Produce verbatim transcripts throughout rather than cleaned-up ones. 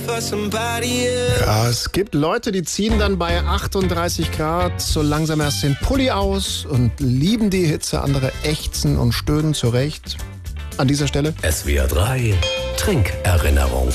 Ja, es gibt Leute, die ziehen dann bei achtunddreißig Grad so langsam erst den Pulli aus und lieben die Hitze. Andere ächzen und stöhnen zurecht. An dieser Stelle S W R drei Trinkerinnerung.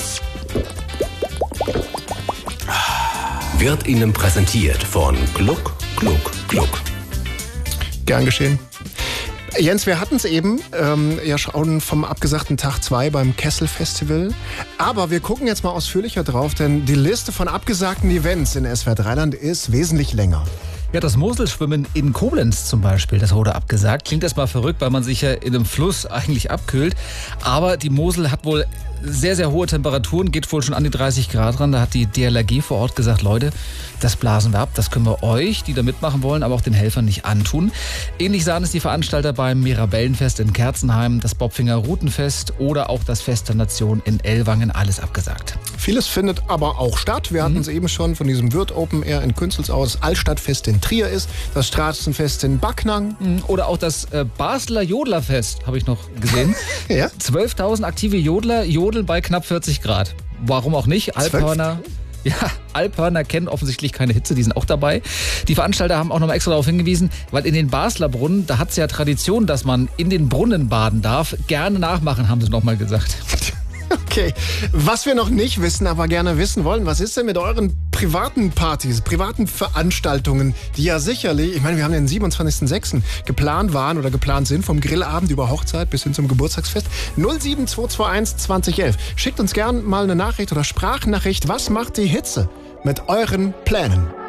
Wird Ihnen präsentiert von Gluck, Gluck, Gluck. Gern geschehen. Jens, wir hatten es eben ähm, ja schon vom abgesagten Tag zwei beim Kessel-Festival. Aber wir gucken jetzt mal ausführlicher drauf, denn die Liste von abgesagten Events in S W R Dreiland ist wesentlich länger. Ja, das Moselschwimmen in Koblenz zum Beispiel, das wurde abgesagt. Klingt erstmal verrückt, weil man sich ja in einem Fluss eigentlich abkühlt. Aber die Mosel hat wohl sehr, sehr hohe Temperaturen, geht wohl schon an die dreißig Grad ran. Da hat die D L R G vor Ort gesagt, Leute, das blasen wir ab. Das können wir euch, die da mitmachen wollen, aber auch den Helfern nicht antun. Ähnlich sahen es die Veranstalter beim Mirabellenfest in Kerzenheim, das Bobfinger Rutenfest oder auch das Fest der Nation in Ellwangen. Alles abgesagt. Vieles findet aber auch statt. Wir hatten es eben schon von diesem Wirt Open Air in Künzelsau, das Altstadtfest in Trier ist, das Straßenfest in Backnang. Oder auch das äh, Basler Jodlerfest, habe ich noch gesehen. Ja? zwölftausend aktive Jodler jodeln bei knapp vierzig Grad. Warum auch nicht? Alphörner. Ja, Alphörner kennen offensichtlich keine Hitze, die sind auch dabei. Die Veranstalter haben auch noch mal extra darauf hingewiesen, weil in den Basler Brunnen, da hat es ja Tradition, dass man in den Brunnen baden darf. Gerne nachmachen, haben sie noch mal gesagt. Okay, was wir noch nicht wissen, aber gerne wissen wollen, was ist denn mit euren privaten Partys, privaten Veranstaltungen, die ja sicherlich, ich meine, wir haben den siebenundzwanzigsten sechsten geplant waren oder geplant sind, vom Grillabend über Hochzeit bis hin zum Geburtstagsfest. null sieben zwei zwei eins zwanzig elf. Schickt uns gern mal eine Nachricht oder Sprachnachricht. Was macht die Hitze mit euren Plänen?